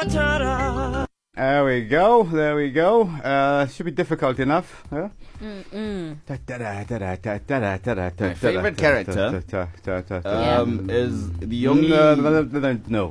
There we go. There we go. Should be difficult enough. Huh? My favorite character is the only. No.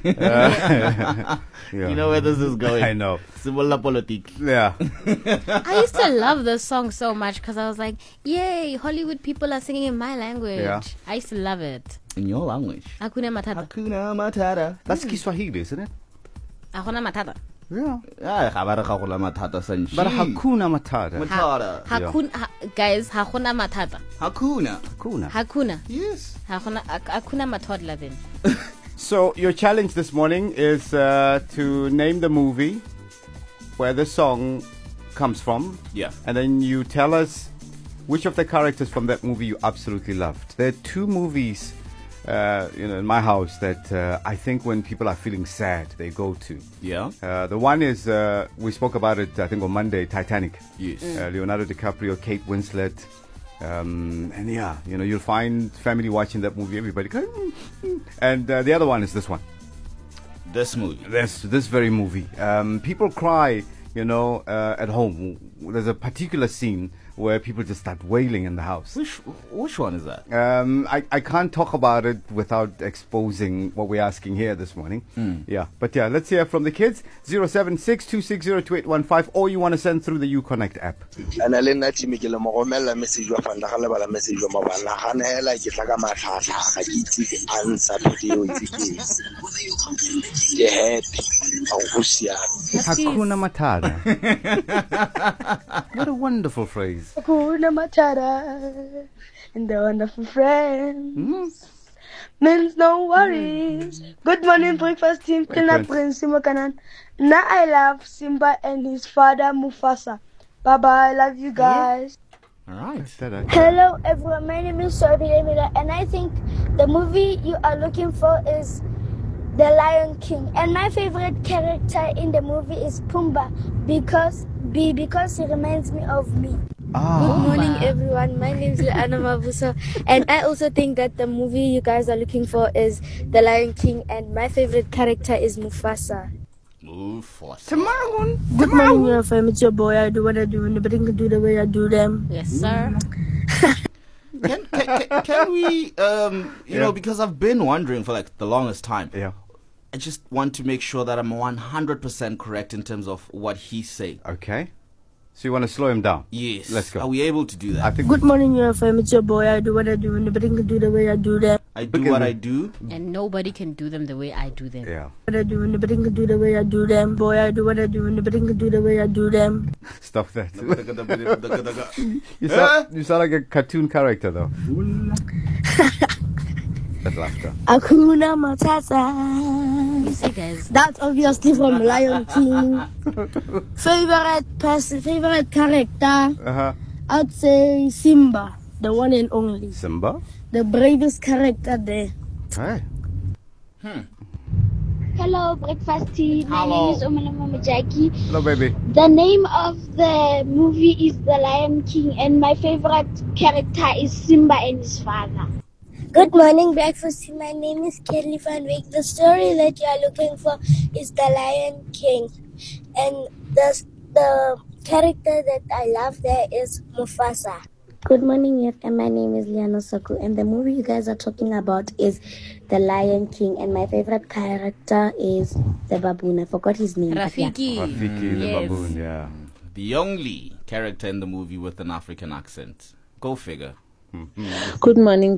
You know where this is going. I know. Sibolla politique. Yeah. I used to love this song so much because I was like, yay, Hollywood people are singing in my language. Yeah. I used to love it. In your language. Hakuna Matata. Hakuna Matata. That's Kiswahili, isn't it? Hakuna Matata. Yeah. But Hakuna Matata. Guys, Hakuna Matata. Hakuna. Yes. Hakuna Matodla then. So your challenge this morning is to name the movie where the song comes from. Yeah. And then you tell us which of the characters from that movie you absolutely loved. There are two movies, in my house that I think when people are feeling sad, they go to. Yeah. The one is, we spoke about it, I think, on Monday, Titanic. Yes. Leonardo DiCaprio, Kate Winslet. And yeah, you'll find family watching that movie, everybody going, and the other one is this one. This movie. This very movie. People cry, at home. There's a particular scene where people just start wailing in the house. Which one is that? I can't talk about it without exposing what we're asking here this morning. Yeah, but yeah, let's hear from the kids. 076-260-2815, or you want to send through the Uconnect app. Hakuna Matata. What a wonderful phrase. Hakuna Matata and the wonderful friends. Means no worries. Good morning, breakfast team. Prince Simakanan. Now I love Simba and his father Mufasa. Bye bye. Love you guys. All right. Hello, everyone. My name is Sophie Emila, and I think the movie you are looking for is The Lion King. And my favorite character in the movie is Pumbaa because he reminds me of me. Good morning, everyone. My name is Anna Mabuso, and I also think that the movie you guys are looking for is The Lion King, and my favorite character is Mufasa. Tomorrow. Good morning, your family. It's your boy. I do what I do, and nobody can do the way I do them. Yes, sir. Can we, because I've been wondering for like the longest time. Yeah. I just want to make sure that I'm 100% correct in terms of what he's saying. Okay. So you want to slow him down? Yes. Let's go. Are we able to do that? I think. Good morning, your family. It's your boy. I do what I do, and nobody can do the way I do them. I do what I do. And nobody can do them the way I do them. Yeah. What I do, and nobody can do the way I do them. Boy, I do what I do, and nobody can do the way I do them. Stop that. You sound like a cartoon character, though. That laughter. Hakuna Matata. You see, guys. That's obviously from Lion King. Favorite character? I'd say Simba, the one and only. Simba? The bravest character there. Hey. Hello, breakfast team. My name is Omalama Jackie. Hello, baby. The name of the movie is The Lion King, and my favorite character is Simba and his father. Good morning, breakfast team. My name is Kelly Van Wyk. The story that you are looking for is The Lion King, and the character that I love there is Mufasa. Good morning, and my name is Liana Saku, and the movie you guys are talking about is The Lion King, and my favorite character is the baboon. I forgot his name. Rafiki. Rafiki, the baboon, yeah. The only character in the movie with an African accent. Go figure. Good morning.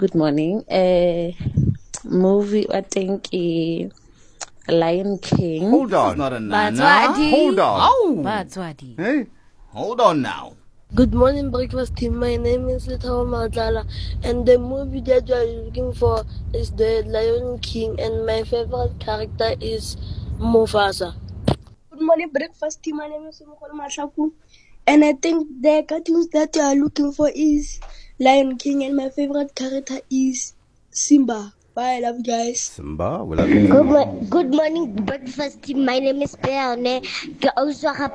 Movie, I think, Lion King. Hold on. It's not a nana. Batswadi. Hold on. Oh. Batswadi. Hey. Hold on now. Good morning, breakfast team. My name is Little Madala, and the movie that you are looking for is The Lion King, and my favorite character is Mufasa. Good morning, breakfast team. My name is Mukol Mashaku, and I think the cartoons that you are looking for is Lion King, and my favorite character is Simba. Bye, I love you guys. Simba, we love you. Good morning, breakfast team. My name is Peone.